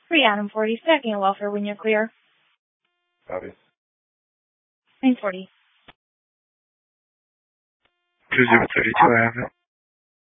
3 Adam 40, stacking a welfare when you're clear. Copy. 940. 2032, I have it.